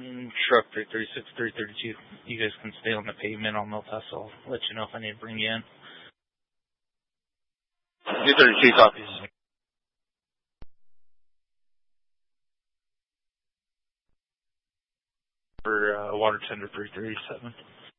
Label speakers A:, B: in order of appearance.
A: Truck 336, 332. You guys can stay on the pavement. I'll know test. I'll let you know if I need to bring you in. 332 copies. For water tender 337.